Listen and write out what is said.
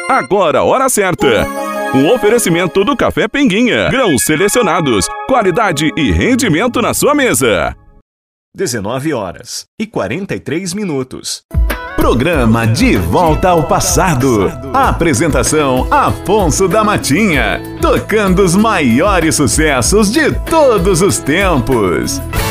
Agora a hora certa. Um oferecimento do Café Pinguinha. Grãos selecionados, qualidade e rendimento na sua mesa. 19h43. Programa De Volta ao Passado. Apresentação Afonso da Matinha. Tocando os maiores sucessos de todos os tempos.